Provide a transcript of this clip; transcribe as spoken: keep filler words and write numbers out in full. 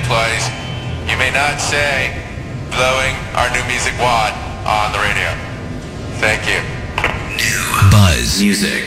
employees, you may not say blowing our new music wad on the radio. Thank you. New Buzz Music.